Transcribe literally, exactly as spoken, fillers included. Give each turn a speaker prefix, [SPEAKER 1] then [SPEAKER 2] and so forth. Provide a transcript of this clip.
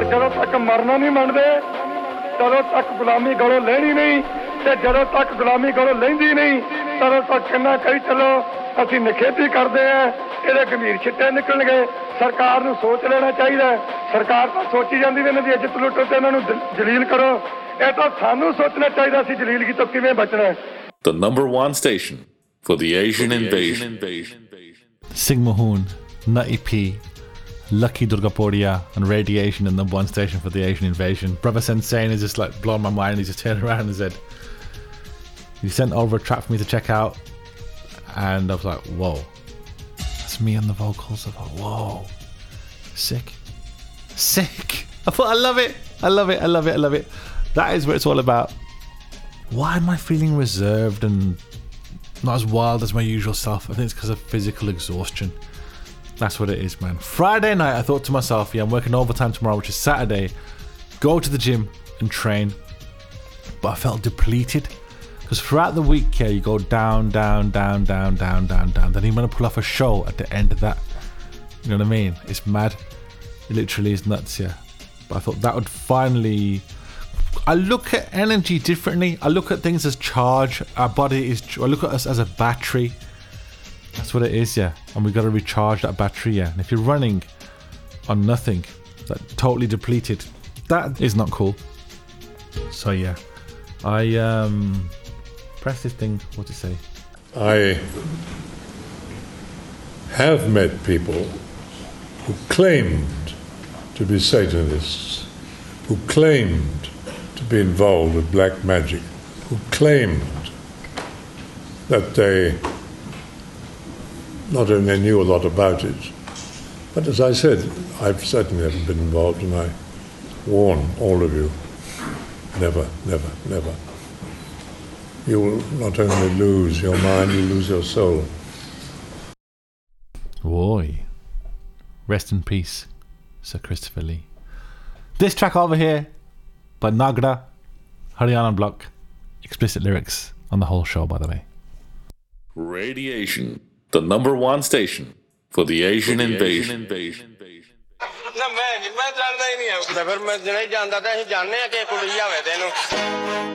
[SPEAKER 1] ਪਰ ਜਦੋਂ ਤੱਕ ਮਰਨਾ ਨਹੀਂ ਮੰਨਦੇ ਤਦੋਂ ਤੱਕ ਗੁਲਾਮੀ ਗਲੋਂ ਲੈਣੀ ਨਹੀਂ ਤੇ ਜਦੋਂ ਤੱਕ ਗੁਲਾਮੀ ਗਲੋਂ ਲੈਂਦੀ ਨਹੀਂ ਤਦੋਂ ਤੱਕ ਕਿੰਨਾ ਕਹੀ ਚਲੋ ਅਸੀਂ ਨਿਖੇਧੀ ਕਰਦੇ ਆ ਇਹਦੇ ਗੰਭੀਰ ਛਿੱਟੇ ਨਿਕਲਣਗੇ। ਸਰਕਾਰ ਨੂੰ ਸੋਚ ਲੈਣਾ ਚਾਹੀਦਾ। ਸਰਕਾਰ ਤਾਂ ਸੋਚੀ ਜਾਂਦੀ ਵੀ ਇਹਨਾਂ ਦੀ ਇੱਜ਼ਤ ਲੁੱਟੋ ਤੇ ਇਹਨਾਂ ਨੂੰ ਜਲੀਲ ਕਰੋ। ਇਹ ਤਾਂ ਸਾਨੂੰ ਸੋਚਣਾ ਚਾਹੀਦਾ ਸੀ ਜਲੀਲਗੀ ਤੋਂ ਕਿਵੇਂ ਬਚਣਾ ਹੈ।
[SPEAKER 2] The number one station for the Asian invasion.
[SPEAKER 3] Sigma Hoon, Nutty P, Lucky Durgapodia and Radiation in the number one station for the Asian invasion. Brother Sensei is just like blowing my mind. He just turned around and said, "You sent over a track for me to check out," and I was like, "Whoa, that's me on the vocals." I thought, "Whoa, sick, sick." I thought, "I love it, I love it, I love it, I love it." That is what it's all about. Why am I feeling reserved and not as wild as my usual self? I think it's because of physical exhaustion. That's what it is, man. Friday night, I thought to myself, yeah, I'm working overtime tomorrow, which is Saturday. Go to the gym and train. But I felt depleted. Because throughout the week, yeah, you go down, down, down, down, down, down, down. Then you're going to pull off a show at the end of that. You know what I mean? It's mad. It literally is nuts, yeah. But I thought that would finally... I look at energy differently. I look at things as charge. Our body is... I look at us as a battery. That's what it is, yeah. And we've got to recharge that battery, yeah. And if you're running on nothing, that totally depleted, that is not cool. So, yeah. I um press this thing. What's it say?
[SPEAKER 4] I have met people who claimed to be Satanists, who claimed to be involved with black magic, who claimed that they not only knew a lot about it, but as I said, I've certainly never been involved, and I warn all of you, never, never, never. You will not only lose your mind, you lose your soul.
[SPEAKER 3] Boy. Rest in peace, Sir Christopher Lee. This track over here by Nagra, Haryana Block. Explicit lyrics on the whole show, by the way.
[SPEAKER 2] Radiation, the number one station for the Asian for the invasion. Asian invasion.
[SPEAKER 5] ਨਾ ਮੈਂ ਮੈਂ ਜਾਣਦਾ ਹੀ ਨਹੀਂ ਹਾਂ ਫਿਰ ਮੈਂ ਜਿਹੜਾ ਜਾਂਦਾ ਤਾਂ ਅਸੀਂ ਜਾਣਦੇ ਆ ਕਿ ਕੁੜੀ ਆਵੇ ਤੈਨੂੰ